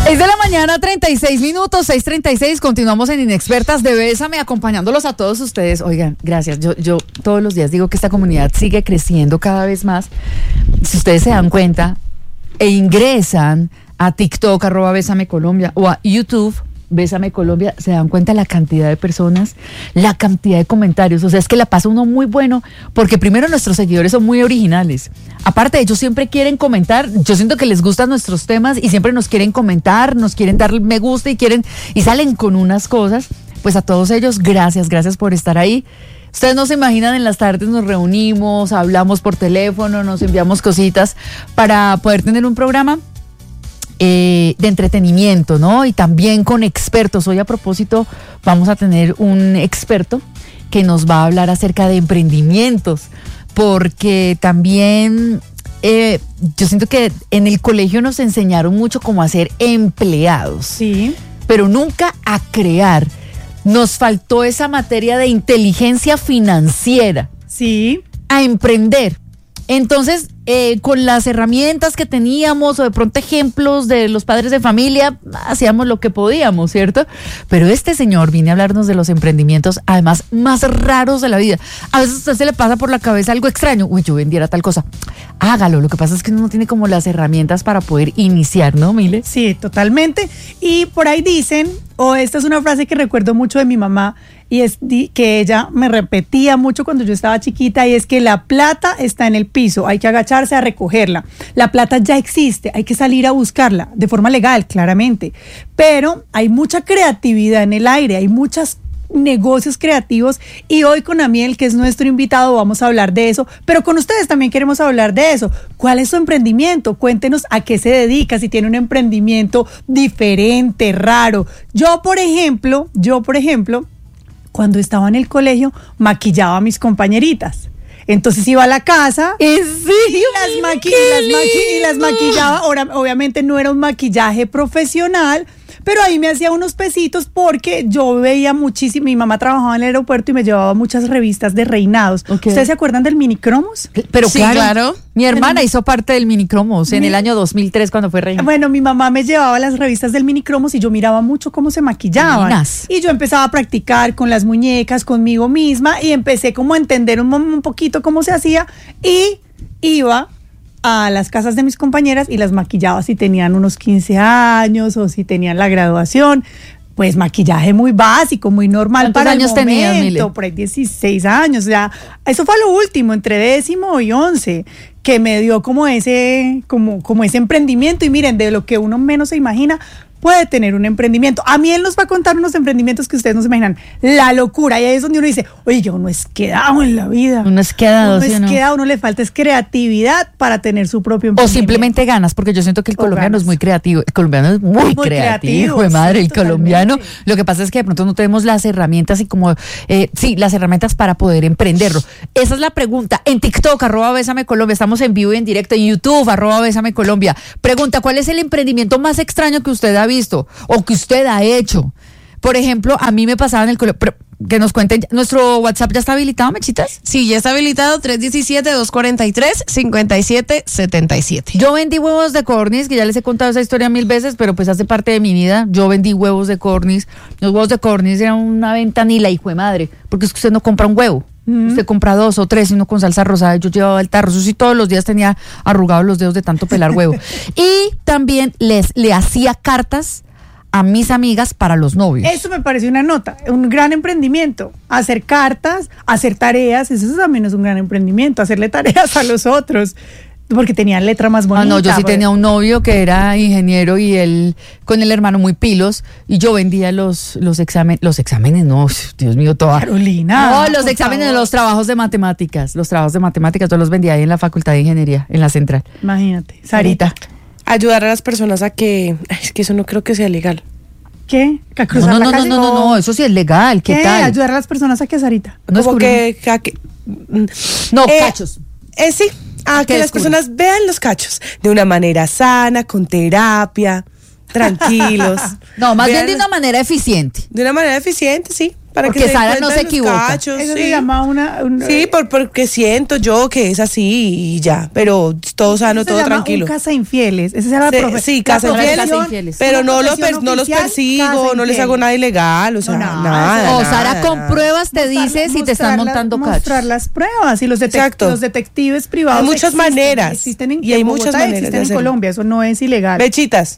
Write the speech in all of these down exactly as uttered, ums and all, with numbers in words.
seis de la mañana, treinta y seis minutos, seis treinta y seis, continuamos en Inexpertas de Bésame, acompañándolos a todos ustedes. Oigan, gracias, yo, yo todos los días digo que esta comunidad sigue creciendo cada vez más. Si ustedes se dan cuenta e ingresan a TikTok, arroba Bésame Colombia, o a YouTube, Bésame Colombia, se dan cuenta la cantidad de personas, la cantidad de comentarios. O sea, es que la pasa uno muy bueno, porque primero nuestros seguidores son muy originales. Aparte, ellos siempre quieren comentar. Yo siento que les gustan nuestros temas y siempre nos quieren comentar, nos quieren dar me gusta y quieren y salen con unas cosas. Pues a todos ellos, gracias, gracias por estar ahí. Ustedes no se imaginan, en las tardes nos reunimos, hablamos por teléfono, nos enviamos cositas para poder tener un programa Eh, de entretenimiento, ¿no? Y también con expertos. Hoy, a propósito, vamos a tener un experto que nos va a hablar acerca de emprendimientos, porque también eh, yo siento que en el colegio nos enseñaron mucho cómo a ser empleados, Sí. pero nunca a crear. Nos faltó esa materia de inteligencia financiera, Sí. a emprender. Entonces, eh, con las herramientas que teníamos, o de pronto ejemplos de los padres de familia, hacíamos lo que podíamos, ¿cierto? Pero este señor viene a hablarnos de los emprendimientos, además, más raros de la vida. A veces a usted se le pasa por la cabeza algo extraño. Uy, yo vendiera tal cosa. Hágalo. Lo que pasa es que uno no tiene como las herramientas para poder iniciar, ¿no, Mile? Sí, totalmente. Y por ahí dicen, o esta es una frase que recuerdo mucho de mi mamá, y es di- que ella me repetía mucho cuando yo estaba chiquita, y es que la plata está en el piso, hay que agacharse a recogerla. La plata ya existe, hay que salir a buscarla, de forma legal, claramente. Pero hay mucha creatividad en el aire, hay muchas negocios creativos, y hoy con Amiel, que es nuestro invitado, vamos a hablar de eso, pero con ustedes también queremos hablar de eso. ¿Cuál es su emprendimiento? Cuéntenos a qué se dedica, si tiene un emprendimiento diferente, raro. Yo, por ejemplo, yo, por ejemplo, cuando estaba en el colegio, maquillaba a mis compañeritas. Entonces iba a la casa ¿En y serio? las, maqui- y las, maqui- y las maquillaba. Ahora, obviamente no era un maquillaje profesional, pero ahí me hacía unos pesitos porque yo veía muchísimo. Mi mamá trabajaba en el aeropuerto y me llevaba muchas revistas de reinados. Ok. ¿Ustedes se acuerdan del Minicromos? Pero Sí, claro, claro. mi hermana hizo parte del Minicromos en Mi- el año dos mil tres cuando fue reina. Bueno, mi mamá me llevaba las revistas del Minicromos y yo miraba mucho cómo se maquillaban. Divinas. Y yo empezaba a practicar con las muñecas, conmigo misma, y empecé como a entender un, mo- un poquito cómo se hacía, y iba a las casas de mis compañeras y las maquillaba si tenían unos quince años o si tenían la graduación. Pues maquillaje muy básico, muy normal. ¿Cuántos para años el tenías, momento, Mile? por ahí dieciséis años. O sea, eso fue lo último, entre décimo y once, que me dio como ese, como, como ese emprendimiento. Y miren, de lo que uno menos se imagina, puede tener un emprendimiento. A mí él nos va a contar unos emprendimientos que ustedes no se imaginan. La locura. Y ahí es donde uno dice, oye, yo no es quedado en la vida. Uno es quedado, Uno ¿sí o es no? quedado, uno le falta es creatividad para tener su propio O emprendimiento. simplemente ganas, porque yo siento que el O colombiano ganas. es muy creativo. El colombiano es muy, Muy creativo, creativo, hijo de madre, sí, el colombiano. totalmente. Lo que pasa es que de pronto no tenemos las herramientas y como, eh, sí, las herramientas para poder emprenderlo. Esa es la pregunta. En TikTok, arroba Bésame Colombia, estamos en vivo y en directo. En YouTube, arroba Bésame Colombia. Pregunta, ¿cuál es el emprendimiento más extraño que usted ha visto o que usted ha hecho? Por ejemplo, a mí me pasaba en el colegio, que nos cuenten, ¿nuestro WhatsApp ya está habilitado, Mechitas? Sí, ya está habilitado tres uno siete, dos cuatro tres, cinco siete siete siete. Yo vendí huevos de codorniz, que ya les he contado esa historia mil veces, pero pues hace parte de mi vida. Yo vendí huevos de codorniz. Los huevos de codorniz eran una venta ni la hijo de madre, porque es que usted no compra un huevo. Usted compra dos o tres, y uno con salsa rosada. Yo llevaba el tarro, eso sí, todos los días tenía arrugados los dedos de tanto pelar huevo. Y también les le hacía cartas a mis amigas para los novios. Eso me parece una nota, un gran emprendimiento. Hacer cartas, hacer tareas, eso también es un gran emprendimiento. Hacerle tareas a los otros, porque tenían letra más bonita. Ah, no, yo sí pues. tenía un novio que era ingeniero y él con el hermano muy pilos, y yo vendía los, los exámenes, los exámenes, no, Dios mío, toda. Carolina. No, los por exámenes, favor. los trabajos de matemáticas, los trabajos de matemáticas, yo los vendía ahí en la Facultad de Ingeniería, en la Central. Imagínate, Sarita. Ayudar a las personas a que... Ay, es que eso no creo que sea legal. ¿Qué? ¿A No, cruzar no, la no, no, calle? no, no, no, eso sí es legal, ¿qué, ¿Qué? tal? Ayudar a las personas a que, Sarita. No Como descubrimos- que... a que- mm, No, eh, cachos. Eh, sí, a ¿Qué que las descubres? personas vean los cachos de una manera sana, con terapia, tranquilos. No, más bien Vean de una manera eficiente. de una manera eficiente, sí. Para Porque que se Sara no se encuentren los equivoca. cachos, Eso sí. se llama una... una- Sí, por, porque siento yo que es así y ya, pero todo sano, eso se todo llama tranquilo. un casa infieles. Esa era la Sí, profe- sí, la casa infieles. profesión, Casa infieles. Pero una no los, profesión per- no los oficial, persigo, casa no les infieles. hago nada ilegal, o sea, No, nada. nada. O nada, Sara con nada. pruebas te Mostrar- dice si te están mostrar la- montando mostrar cachos. las pruebas y los, detec- Exacto. los detectives privados Hay muchas existen, maneras, existen en, y hay en muchas Bogotá, maneras de existen en hacerlo. Colombia, eso no es ilegal. Bechitas.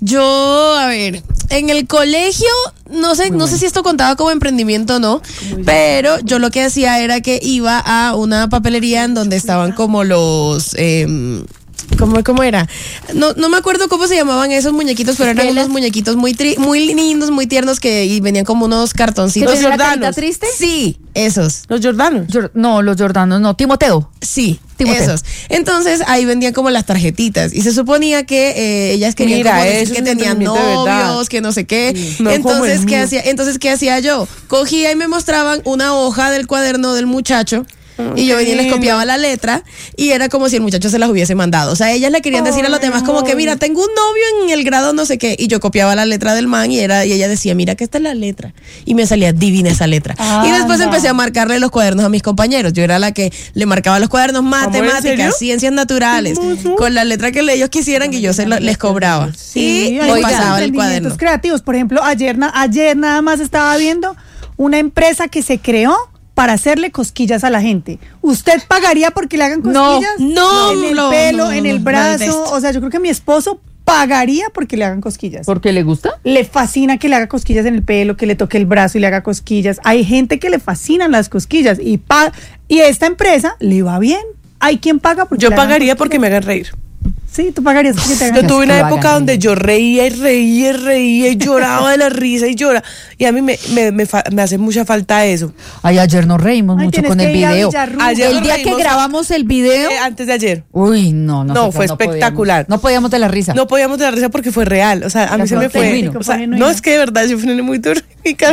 Yo, a ver, en el colegio, no sé, no sé si esto contaba como emprendimiento o no, pero yo lo que hacía era que iba a una papelería en donde estaban como los... Eh, ¿Cómo, ¿Cómo era? No, no me acuerdo cómo se llamaban esos muñequitos, pero eran ¿Esquelas? unos muñequitos muy tri- muy lindos, muy tiernos que y venían como unos ¿Que cartoncitos. Los tiene la carita Jordanos. triste? Sí, esos. Los Jordanos. Jor- no, los Jordanos, no. Timoteo. Sí, Timoteo. esos. Entonces ahí vendían como las tarjetitas y se suponía que eh, ellas querían Mira, como decir eso que es tenían emprendimiento de verdad. novios, que no sé qué. No como entonces el qué mío. hacía, entonces qué hacía yo? Cogía y me mostraban una hoja del cuaderno del muchacho. Y yo venía y les copiaba la letra y era como si el muchacho se las hubiese mandado. O sea, ellas le querían decir a los Ay, demás como que, amor. mira, tengo un novio en el grado no sé qué. Y yo copiaba la letra del man y era y ella decía, mira que esta es la letra. Y me salía divina esa letra. Y después Anda. empecé a marcarle los cuadernos a mis compañeros. Yo era la que le marcaba los cuadernos ¿en serio? matemáticas, ciencias naturales, con la letra que ellos quisieran y yo se lo- les cobraba. Sí, y hay les muchos pasaba el emprendimientos cuaderno. creativos. Por ejemplo, ayer, na- ayer nada más estaba viendo una empresa que se creó para hacerle cosquillas a la gente. ¿Usted pagaría porque le hagan No, cosquillas? no, En el no, pelo, no, en no, el no, brazo. detesto. O sea, yo creo que mi esposo pagaría porque le hagan cosquillas. ¿Por qué le gusta? Le fascina que le haga cosquillas en el pelo, que le toque el brazo y le haga cosquillas. Hay gente que le fascinan las cosquillas y pa y esta empresa le va bien. Hay quien paga porque Yo le hagan pagaría porque me hagan reír. Sí, tú pagarías porque te hagan Yo tuve una que lo época hagan. donde yo reía y reía y reía y lloraba de la risa y llora. Y a mí me, me, me, fa- me hace mucha falta eso. Ay, ayer nos reímos Ay, mucho tienes con el que ir a video. Villarruba. Ayer El nos día que reímos- grabamos el video. Eh, antes de ayer. Uy, no, No, nosotros fue podíamos. espectacular. No podíamos de la risa. No podíamos de la risa porque fue real. O sea, a mí Era se me fue. genuino. O sea, Fue no, es que de verdad yo fui una muy dura.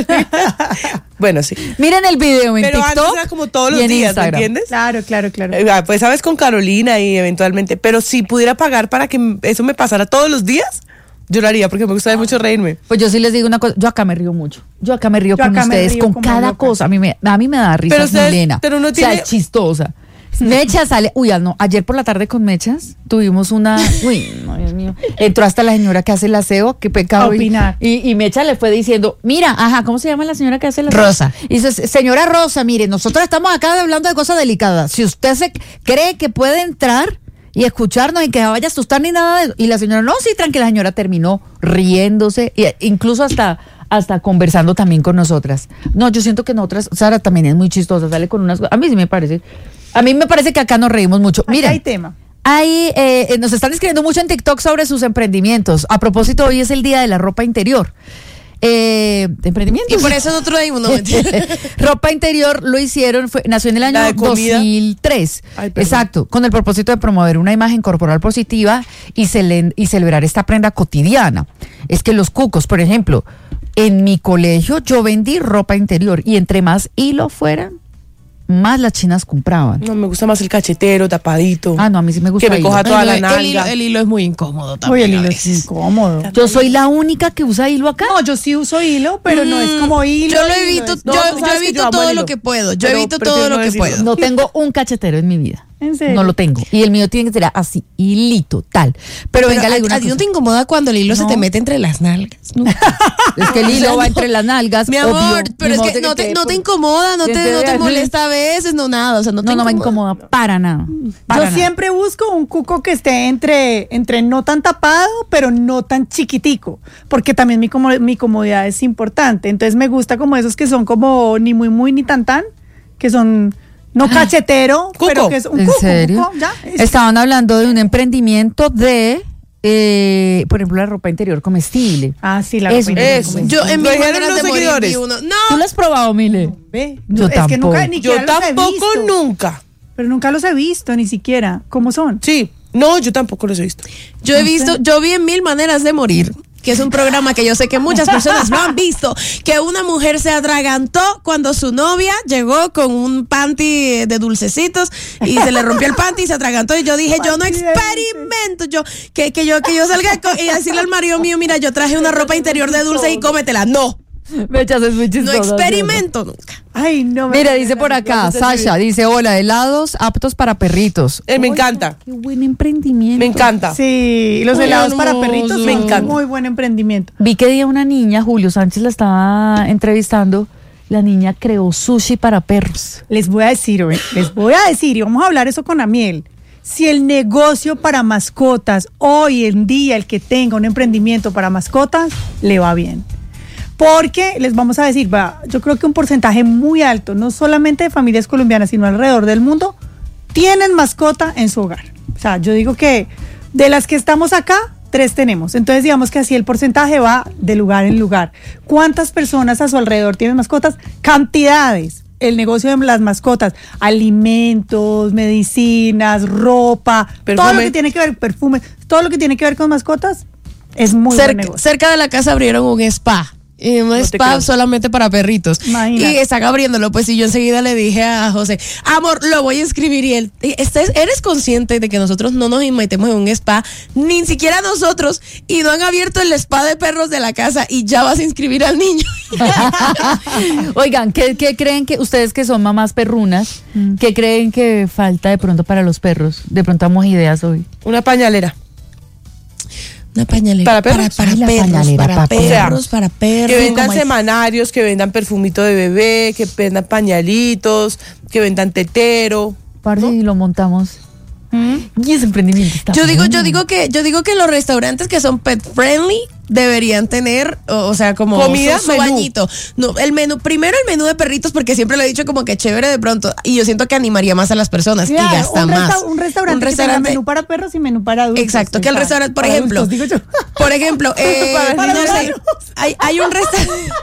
Bueno, sí. Miren el video en Pero antes TikTok. era como todos y los en días, ¿me Instagram. entiendes? Claro, claro, claro. Eh, ah, Pues sabes, con Carolina y eventualmente. Pero si pudiera pagar para que m- eso me pasara todos los días, yo lo haría porque me gusta mucho reírme. Pues yo sí les digo una cosa, yo acá me río mucho. Yo acá me río Yo con acá me ustedes, río con como cada loca. cosa. A mí me, a mí me da risa Pero ustedes- Milena. pero uno O sea, tiene- es chistosa. Mecha sale, uy, ah, no, ayer por la tarde con Mechas tuvimos una, uy, no, Dios mío, entró hasta la señora que hace el aseo, qué pecado. A y- opinar. Y, y Mecha le fue diciendo, mira, ajá, ¿cómo se llama la señora que hace el aseo? Rosa. Y dice, señora Rosa, mire, nosotros estamos acá hablando de cosas delicadas. Si usted se cree que puede entrar y escucharnos y que vaya a asustar ni nada de eso. Y la señora, no, sí, tranquila, la señora terminó riéndose, e incluso hasta hasta conversando también con nosotras. No, yo siento que nosotras, Sara también es muy chistosa, sale con unas a mí sí me parece, a mí me parece que acá nos reímos mucho. Acá Miren, hay tema. hay, eh, nos están escribiendo mucho en TikTok sobre sus emprendimientos. A propósito, hoy es el día de la ropa interior. Eh, ¿de emprendimientos? Y por eso nosotros ahí uno mentira. Ropa interior lo hicieron, fue, nació en el La año de dos comida. mil tres. Ay, perdón. Exacto, con el propósito de promover una imagen corporal positiva y, cele- y celebrar esta prenda cotidiana. Es que los cucos, por ejemplo, en mi colegio yo vendí ropa interior y entre más hilo fuera, más las chinas compraban. No, me gusta más el cachetero, tapadito. Ah, no, a mí sí me gusta Que me hilo. coja toda el, la hilo, el hilo- nalga. el hilo es muy incómodo Uy, también. el a hilo es veces. incómodo. Yo soy la única que usa hilo acá. No, yo sí uso hilo, pero no es como hilo. Yo lo hilo, evito, es- yo, No, tú yo sabes que evito yo amo todo el hilo. lo que puedo. Yo Pero evito prefiero todo no lo que decirlo. puedo. No tengo un cachetero en mi vida. ¿En serio? No lo tengo. Y el mío tiene que ser así, hilito, tal. Pero, Pero venga, le a, digo una a ti no cosa. te incomoda cuando el hilo se No. te mete entre las nalgas. No. Es que el hilo va entre las nalgas. Mi amor, obvio. pero Ni es modo que de no te, te- no te incomoda, no ¿Qué te, te no te hace? molesta a veces, no nada. O sea, no, te No, no me incomoda para nada. para Yo nada. siempre busco un cuco que esté entre, entre no tan tapado, pero no tan chiquitico, porque también mi, como, mi comodidad es importante. Entonces me gusta como esos que son como ni muy muy ni tan tan, que son no cachetero, Cuco. pero que es un ¿En cuco. serio? cuco, ya, es- Estaban hablando de un emprendimiento de, eh, por ejemplo, la ropa interior comestible. Ah, sí, la Eso, ropa interior eso. como es. Yo en Lo mis dijeron maneras los de morir seguidores. vi uno. ¿Tú No, lo has probado, Mile? Ve, Yo es que nunca, tampoco. ni Yo siquiera los he tampoco visto, nunca. pero nunca los he visto ni siquiera. ¿Cómo son? Sí, no, yo tampoco los he visto. yo he visto, yo vi en Mil Maneras de Morir, que es un programa que yo sé que muchas personas no han visto, que una mujer se atragantó cuando su novia llegó con un panty de dulcecitos y se le rompió el panty y se atragantó y yo dije, yo no Panty de experimento, yo que, que yo que yo salga co- y decirle al marido mío, mira, yo traje una ropa interior de dulce y cómetela. No. Mechas es muy No chistoso. experimento nunca. Ay, no. me Mira, parece dice por tan acá, rico. Sasha, dice, hola, helados aptos para perritos. Eh, me Oiga, encanta. Qué buen emprendimiento. Me encanta. Sí, los Muy helados para hermoso. perritos Me son encanta. muy buen emprendimiento. Vi que día una niña, Julio Sánchez la estaba entrevistando, la niña creó sushi para perros. Les voy a decir, oye, les voy a decir, y vamos a hablar eso con Amiel. Si el negocio para mascotas, hoy en día, el que tenga un emprendimiento para mascotas, le va bien. Porque les vamos a decir, va, yo creo que un porcentaje muy alto, no solamente de familias colombianas, sino alrededor del mundo, tienen mascota en su hogar. O sea, yo digo que de las que estamos acá, tres tenemos. Entonces, digamos que así el porcentaje va de lugar en lugar. ¿Cuántas personas a su alrededor tienen mascotas? Cantidades. El negocio de las mascotas, alimentos, medicinas, ropa, Perfume. todo lo que tiene que ver, perfume, todo lo que tiene que ver con mascotas, es muy buen Cerca, negocio. cerca de la casa abrieron un spa. Y un No te spa creo. solamente para perritos. Imagínate. Y están abriéndolo, pues, y yo enseguida le dije a José, amor, lo voy a escribir. Y él, ¿estás- ¿eres consciente de que nosotros no nos metemos en un spa? Ni siquiera nosotros. Y no han abierto el spa de perros de la casa y ya vas a inscribir al niño. Oigan, ¿qué, qué creen que ustedes que son mamás perrunas, qué creen que falta de pronto para los perros? De pronto damos ideas hoy. Una pañalera. Una pañalera. ¿Para perros? Para, Ay, la perros, pañalera, para para perros, para perros. Que vendan Como hay- semanarios, que vendan perfumito de bebé, que vendan pañalitos, que vendan tetero. Parce, y lo montamos. Y ese emprendimiento está Yo digo, bueno. yo digo que, yo digo que los restaurantes que son pet friendly deberían tener, o, o sea, como Comida, su, su menú. bañito. No, el menú, primero el menú de perritos, porque siempre lo he dicho como que chévere de pronto, y yo siento que animaría más a las personas y Claro, gasta un, más. resta- un restaurante que tenga menú para perros y menú para adultos. Exacto, que el Para- restaurante, por para ejemplo, adultos, digo yo. por ejemplo, eh, Para no los sé, perros. hay, hay un restaurante,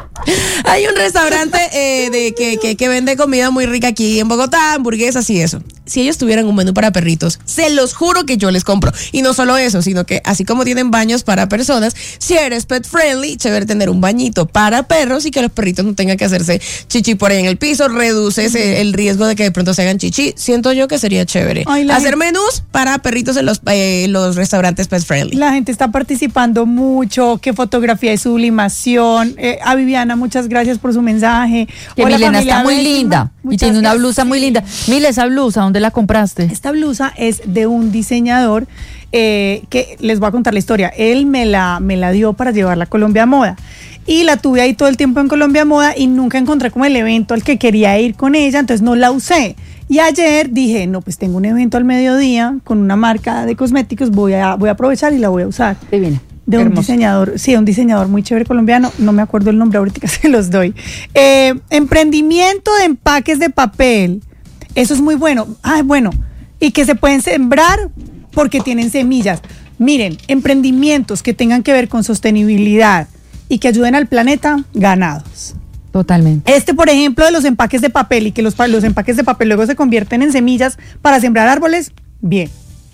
hay un restaurante eh, de que, que, que vende comida muy rica aquí en Bogotá, hamburguesas y eso. Si ellos tuvieran un menú para perritos, se los juro que yo les compro. Y no solo eso, sino que así como tienen baños para personas, si eres pet friendly, chévere tener un bañito para perros y que los perritos no tengan que hacerse chichi por ahí en el piso, reduce ese- el riesgo de que de pronto se hagan chichi. Siento yo que sería chévere. Ay, la Hacer gente- menús para perritos en los, eh, los restaurantes pet friendly. La gente está participando mucho, qué fotografía y sublimación. Eh, a Viviana, muchas gracias por su mensaje. Que Hola, Milena familia está muy Décima. linda y Muchas tiene una gracias. blusa muy linda. Mila, esa blusa, ¿dónde la compraste? Esta blusa es de un diseñador eh, que les voy a contar la historia. Él me la, me la dio para llevarla a Colombia Moda. Y la tuve ahí todo el tiempo en Colombia Moda y nunca encontré como el evento al que quería ir con ella, entonces no la usé. Y ayer dije, no, pues tengo un evento al mediodía con una marca de cosméticos, voy a, voy a aprovechar y la voy a usar. Divina. De un Hermosa. diseñador, sí, un diseñador muy chévere colombiano, no me acuerdo el nombre, ahorita se los doy. Eh, emprendimiento de empaques de papel, eso es muy bueno. Ah, bueno, y que se pueden sembrar porque tienen semillas. Miren, emprendimientos que tengan que ver con sostenibilidad y que ayuden al planeta, ganados. Totalmente. Este, por ejemplo, de los empaques de papel y que los, pa- los empaques de papel luego se convierten en semillas para sembrar árboles, bien.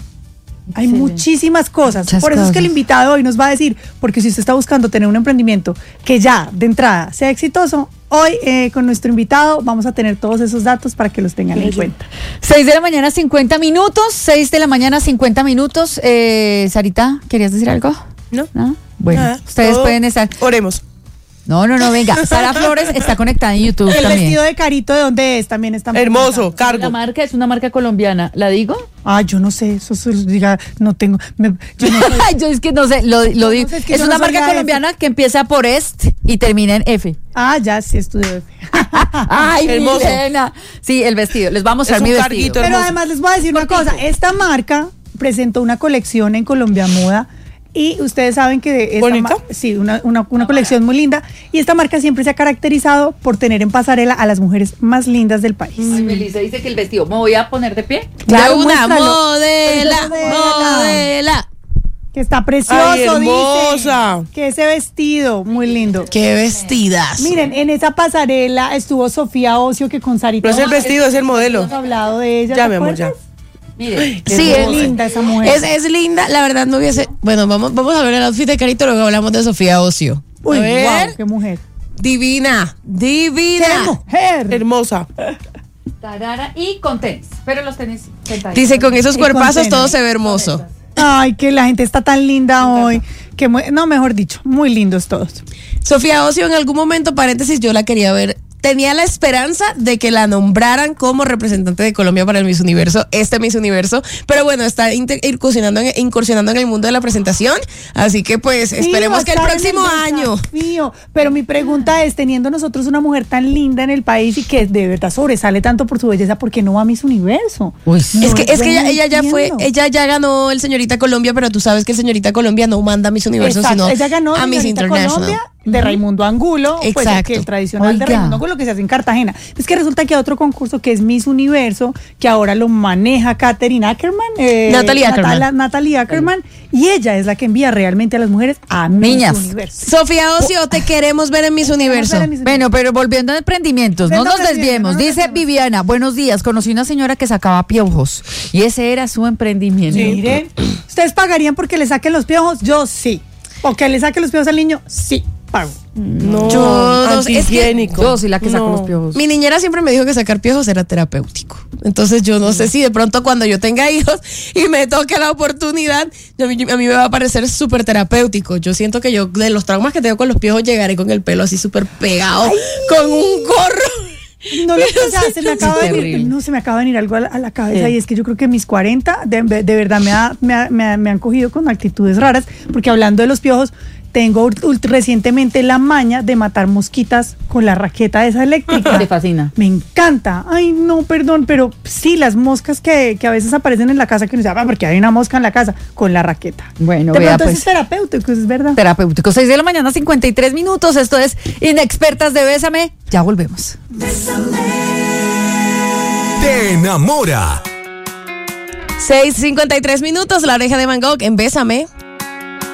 Hay Excelente. muchísimas cosas. Muchas Por eso es que el cosas. invitado hoy nos va a decir, porque si usted está buscando tener un emprendimiento que ya de entrada sea exitoso, hoy eh, con nuestro invitado vamos a tener todos esos datos para que los tengan en cuenta. seis de la mañana, cincuenta minutos. seis de la mañana, cincuenta minutos. Eh, Sarita, ¿querías decir algo? ¿No? ¿No? Bueno, Nada, ustedes todo- pueden estar. Oremos. No, no, no, venga. Sara Flores está conectada en YouTube El también. vestido de Carito, ¿de dónde es? También está muy Hermoso, bonito. La cargo. marca es una marca colombiana. ¿La digo? Ah, yo no sé, eso se los diga, no tengo, me- yo no sé. Yo es que no sé, lo, lo digo. sé, es que es yo una no soy marca la F. colombiana que empieza por est y termina en F. Ah, ya sí estudié. Ay, Hermoso. Milena. Sí, el vestido. Les voy a mostrar Es mi un vestido. carguito. Pero hermoso. además les voy a decir una cosa, esta marca presentó una colección en Colombia Moda y ustedes saben que esta ¿Bonita? ma- sí, una, una, una colección muy linda y esta marca siempre se ha caracterizado por tener en pasarela a las mujeres más lindas del país. Ay, Melissa dice que el vestido. ¿Me voy a poner de pie? Claro, de una muéstralo. modela, Modela. modela. Que está precioso, Ay, hermosa. dice. Que ese vestido, muy lindo. Qué vestidas. Miren, en esa pasarela estuvo Sofía Ocio que con Sarita No es el vestido, es el modelo. hemos hablado de ella. Ya, ¿te mi amor, ya. acuerdas? Mire. Sí, Qué es linda esa mujer. Es, es linda, la verdad no hubiese. Bueno, vamos, vamos a ver el outfit de Carito, luego hablamos de Sofía Ocio. Uy, a ver. wow, qué mujer. Divina, ¡Qué divina. mujer! Hermosa. Tarara y con tenis. Pero los tenis sentaditos. Dice, con esos Y cuerpazos con todo tenis. se ve hermoso. Ay, que la gente está tan linda hoy. que mu- no, mejor dicho, muy lindos todos. Sofía Ocio, en algún momento, paréntesis, yo la quería ver. Tenía la esperanza de que la nombraran como representante de Colombia para el Miss Universo, este Miss Universo, pero bueno, está inter- incursionando en, incursionando en el mundo de la presentación, así que pues esperemos Sí, que el va a estar próximo en el año. desafío. Pero mi pregunta es, teniendo nosotros una mujer tan linda en el país y que de verdad sobresale tanto por su belleza, ¿por qué no va a Miss Universo? Uy, sí. Es No, que, es que yo ella, no ella ya fue, entiendo. ella ya ganó el Señorita Colombia, pero tú sabes que el Señorita Colombia no manda a Miss Universo, Exacto, sino ella ganó a Miss Señorita International. Colombia de Raimundo Angulo, pues Exacto. que el tradicional Oiga. de Raimundo Angulo que se hace en Cartagena. Es que resulta que hay otro concurso que es Miss Universo, que ahora lo maneja Katherine Ackerman, eh, Natalie Ackerman. Natala- Natalie Ackerman, y ella es la que envía realmente a las mujeres a Miss Niñas. Universo. Sofía Ocio, te queremos ver en Miss Universo. ver en Miss Bueno, pero volviendo a emprendimientos, no No nos nos desviemos, desviemos. no nos Dice desviemos. Viviana, buenos días, conocí una señora que sacaba piojos y ese era su emprendimiento. Miren, ¿ustedes pagarían porque le saquen los piojos? Yo sí. ¿O que le saquen los piojos al niño? Sí, pago. No, Yo no sé, es que antihigiénico. Yo sí la que saco No. los piojos. Mi niñera siempre me dijo que sacar piojos era terapéutico. Entonces yo no sé si de pronto cuando yo tenga hijos y me toque la oportunidad, yo- a mí, a mí me va a parecer súper terapéutico. Yo siento que yo de los traumas que tengo con los piojos llegaré con el pelo así súper pegado, con un gorro. No, lo, o sea, se me acaba de venir, terrible. no, se me acaba de venir algo a la, a la cabeza y es que yo creo que mis cuarenta de, de verdad me, ha- me, ha- me, ha- me han cogido con actitudes raras, porque hablando de los piojos, tengo ult- ult- recientemente la maña de matar mosquitas con la raqueta esa eléctrica. Te fascina. Me encanta. Ay, no, perdón, pero sí, las moscas que, que a veces aparecen en la casa, que uno dice, ah, porque hay una mosca en la casa, con la raqueta. Bueno, de vea, pronto pues. es terapéutico, es verdad. Terapéutico, seis de la mañana, cincuenta y tres minutos. Esto es Inexpertas de Bésame. Ya volvemos. Te enamora. seis cincuenta y tres minutos, La Oreja de Van Gogh en Bésame.